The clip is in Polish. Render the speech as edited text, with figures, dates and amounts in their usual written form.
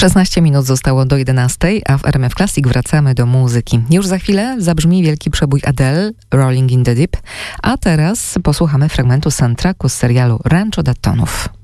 16 minut zostało do 11, a w RMF Classic wracamy do muzyki. Już za chwilę zabrzmi wielki przebój Adele, Rolling in the Deep, a teraz posłuchamy fragmentu soundtracku z serialu Rancho Daytonów.